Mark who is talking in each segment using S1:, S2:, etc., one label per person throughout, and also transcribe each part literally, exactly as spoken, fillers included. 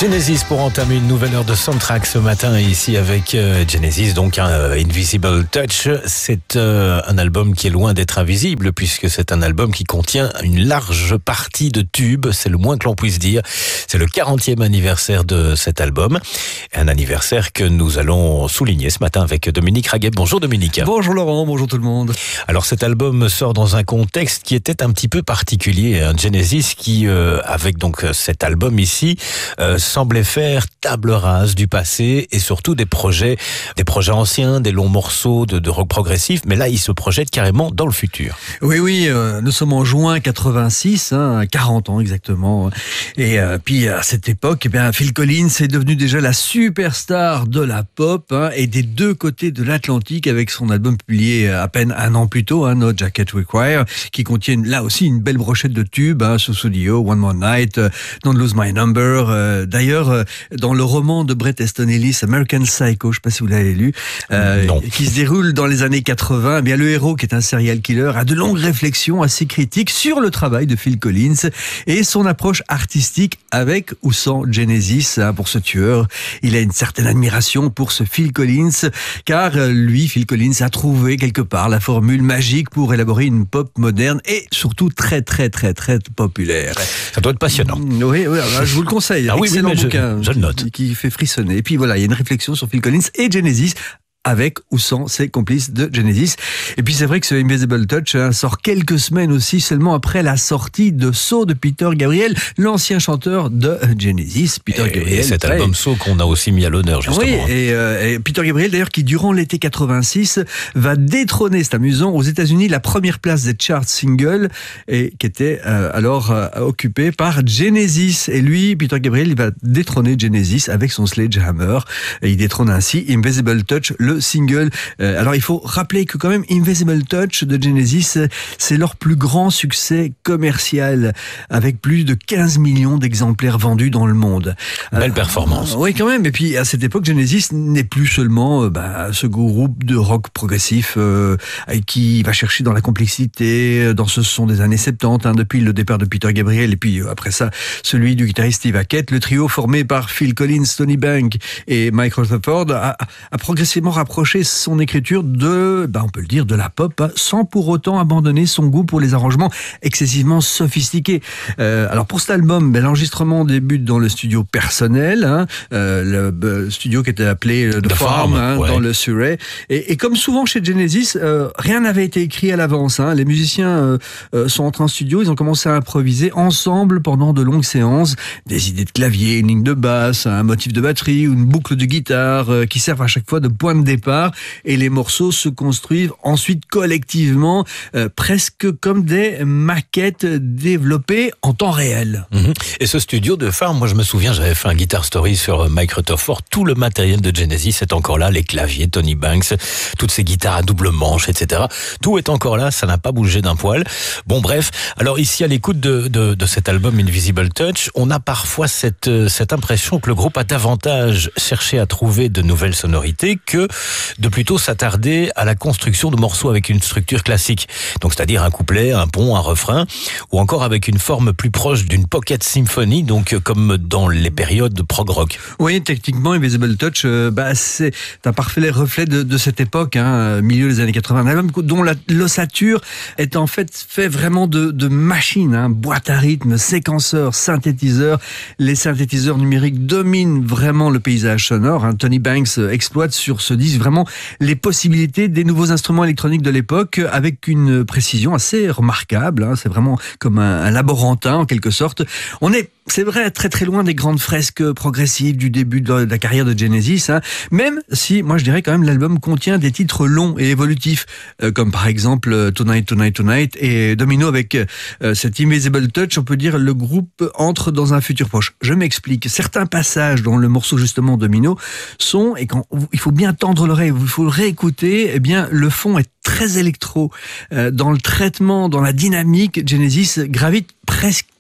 S1: Genesis pour entamer une nouvelle heure de soundtrack ce matin ici avec euh, Genesis, donc un euh, Invisible Touch. C'est euh, un album qui est loin d'être invisible puisque c'est un album qui contient une large partie de tubes, c'est le moins que l'on puisse dire. C'est le quarantième anniversaire de cet album, un anniversaire que nous allons souligner ce matin avec Dominique Raguet. Bonjour Dominique.
S2: Bonjour Laurent, bonjour tout le monde.
S1: Alors cet album sort dans un contexte qui était un petit peu particulier, un Genesis qui, euh, avec donc cet album ici, euh, semblait faire table rase du passé et surtout des projets, des projets anciens, des longs morceaux de, de rock progressif, mais là, il se projette carrément dans le futur.
S2: Oui, oui, euh, nous sommes en juin quatre-vingt-six, hein, quarante ans exactement. Et euh, puis à cette époque, eh bien, Phil Collins est devenu déjà la superstar de la pop, hein, et des deux côtés de l'Atlantique avec son album publié à peine un an plus tôt, hein, No Jacket Required, qui contient là aussi une belle brochette de tubes, hein, Sussudio, One More Night, euh, Don't Lose My Number. Euh, D'ailleurs, euh, dans le roman de Bret Easton Ellis, American Psycho, je ne sais pas si vous l'avez lu, euh, qui se déroule dans les années quatre-vingts, eh bien, le héros, qui est un serial killer, a de longues réflexions assez critiques sur le travail de Phil Collins et son approche artistique avec ou sans Genesis, hein, pour ce tueur. Il a une certaine admiration pour ce Phil Collins, car lui, Phil Collins, a trouvé quelque part la formule magique pour élaborer une pop moderne et surtout très, très, très, très populaire.
S1: Ça doit être passionnant.
S2: Oui, oui, je vous le conseille.
S1: Ah oui, oui, mais
S2: bouquin
S1: je, je le note.
S2: Qui, qui fait frissonner. Et puis voilà, il y a une réflexion sur Phil Collins et Genesis, avec ou sans ses complices de Genesis. Et puis c'est vrai que ce Invisible Touch, hein, sort quelques semaines aussi seulement après la sortie de So de Peter Gabriel, l'ancien chanteur de Genesis. Peter
S1: et,
S2: Gabriel.
S1: Et cet
S2: ouais.
S1: album So qu'on a aussi mis à l'honneur justement.
S2: Oui, et, euh, et Peter Gabriel d'ailleurs qui durant l'été quatre-vingt-six va détrôner, c'est amusant, aux États-Unis la première place des charts singles et qui était euh, alors euh, occupée par Genesis. Et lui, Peter Gabriel, il va détrôner Genesis avec son Sledgehammer. Et il détrône ainsi Invisible Touch, le single. Euh, alors il faut rappeler que quand même Invisible Touch de Genesis, c'est leur plus grand succès commercial avec plus de quinze millions d'exemplaires vendus dans le monde.
S1: Belle
S2: euh,
S1: performance.
S2: Euh, oui quand même. Et puis à cette époque Genesis n'est plus seulement euh, bah, ce groupe de rock progressif euh, qui va chercher dans la complexité, dans ce son des années soixante-dix, hein, depuis le départ de Peter Gabriel et puis euh, après ça celui du guitariste Steve Hackett. Le trio formé par Phil Collins, Tony Banks et Mike Rutherford a, a progressivement rapproché son écriture de, bah on peut le dire, de la pop, hein, sans pour autant abandonner son goût pour les arrangements excessivement sophistiqués. Euh, alors pour cet album, ben, l'enregistrement débute dans le studio personnel, hein, euh, le euh, studio qui était appelé The, The Farm, Farm hein, ouais. dans le Surrey. Et, et comme souvent chez Genesis, euh, rien n'avait été écrit à l'avance. Hein. Les musiciens euh, euh, sont entrés en studio, ils ont commencé à improviser ensemble pendant de longues séances, des idées de clavier, une ligne de basse, un motif de batterie ou une boucle de guitare euh, qui servent à chaque fois de point de départ, et les morceaux se construisent ensuite collectivement, euh, presque comme des maquettes développées en temps réel.
S1: Mmh. Et ce studio de Farm, moi je me souviens, j'avais fait un Guitar Story sur Mike Rutherford, tout le matériel de Genesis est encore là, les claviers, Tony Banks, toutes ces guitares à double manche, et cetera. Tout est encore là, ça n'a pas bougé d'un poil. Bon bref, alors ici à l'écoute de, de, de cet album Invisible Touch, on a parfois cette, cette impression que le groupe a davantage cherché à trouver de nouvelles sonorités que de plutôt s'attarder à la construction de morceaux avec une structure classique. Donc, c'est-à-dire un couplet, un pont, un refrain, ou encore avec une forme plus proche d'une pocket symphony, donc comme dans les périodes de prog rock.
S2: Oui, techniquement, Invisible Touch, euh, bah, c'est un parfait reflet de, de cette époque, hein, milieu des années quatre-vingts, un album dont la, l'ossature est en fait fait vraiment de, de machines, hein, boîte à rythme, séquenceurs, synthétiseurs. Les synthétiseurs numériques dominent vraiment le paysage sonore. Hein. Tony Banks exploite sur ce disque vraiment les possibilités des nouveaux instruments électroniques de l'époque avec une précision assez remarquable. Hein. C'est vraiment comme un, un laborantin en quelque sorte. On est, c'est vrai, très très loin des grandes fresques progressives du début de la carrière de Genesis, hein. Même si, moi je dirais quand même, l'album contient des titres longs et évolutifs, euh, comme par exemple Tonight, Tonight, Tonight et Domino avec euh, cet Invisible Touch. On peut dire le groupe entre dans un futur proche. Je m'explique. Certains passages dans le morceau justement Domino sont, et quand il faut bien tendre l'oreille, il faut le réécouter, eh bien le fond est très électro. Euh, dans le traitement, dans la dynamique, Genesis gravite presque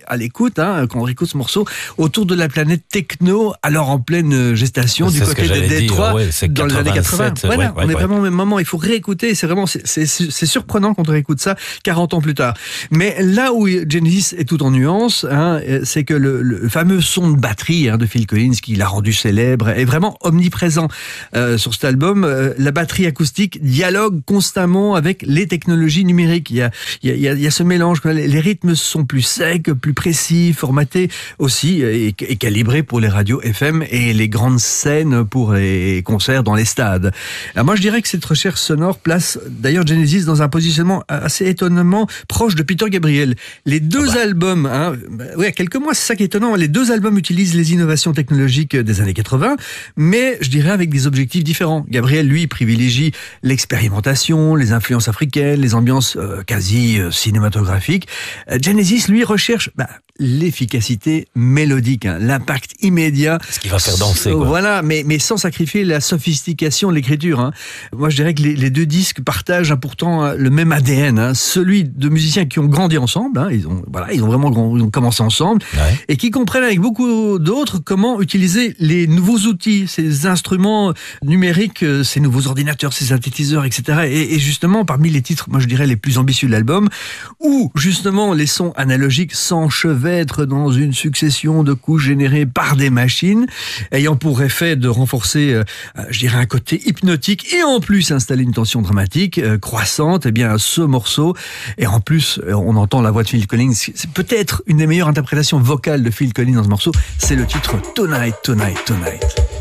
S2: à l'écoute, hein, quand on écoute ce morceau, autour de la planète techno, alors en pleine gestation
S1: c'est
S2: du côté de Détroit,
S1: ouais,
S2: dans les années quatre-vingts. Voilà,
S1: ouais,
S2: on
S1: ouais,
S2: est
S1: ouais.
S2: vraiment au même moment. Il faut réécouter. C'est vraiment, c'est, c'est, c'est surprenant quand on réécoute ça quarante ans plus tard. Mais là où Genesis est tout en nuances, hein, c'est que le, le fameux son de batterie hein, de Phil Collins, qui l'a rendu célèbre, est vraiment omniprésent euh, sur cet album. Euh, la batterie acoustique dialogue constamment avec les technologies numériques. Il y a, il y a, il y a ce mélange. Les rythmes sont plus secs, plus précis, formatés aussi et, et calibrés pour les radios F M et les grandes scènes pour les concerts dans les stades. Alors moi, je dirais que cette recherche sonore place d'ailleurs Genesis dans un positionnement assez étonnamment proche de Peter Gabriel. Les deux ah bah. albums, hein, bah, ouais, quelques mois, c'est ça qui est étonnant. Les deux albums utilisent les innovations technologiques des années quatre-vingts, mais je dirais avec des objectifs différents. Gabriel, lui, privilégie l'expérimentation, les influences africaines, les ambiances euh, quasi euh, cinématographiques. Euh, Genesis, lui, recherche bah, l'efficacité mélodique, hein, l'impact immédiat.
S1: Ce qui va faire danser, quoi.
S2: Voilà, mais, mais sans sacrifier la sophistication de l'écriture. Hein. Moi, je dirais que les, les deux disques partagent hein, pourtant le même A D N, hein, celui de musiciens qui ont grandi ensemble. Hein, ils ont, voilà, ils ont vraiment grand, ils ont commencé ensemble
S1: ouais.
S2: et qui comprennent avec beaucoup d'autres comment utiliser les nouveaux outils, ces instruments numériques, ces nouveaux ordinateurs, ces synthétiseurs, et cetera. Et, et justement, parmi les titres, moi, je dirais les plus ambitieux de l'album, où justement les sons analogiques s'enchevêtrent dans une succession de couches générées par des machines, ayant pour effet de renforcer, euh, je dirais, un côté hypnotique et en plus installer une tension dramatique euh, croissante. Eh bien, ce morceau, et en plus, on entend la voix de Phil Collins, c'est peut-être une des meilleures interprétations vocales de Phil Collins dans ce morceau, c'est le titre Tonight, Tonight, Tonight.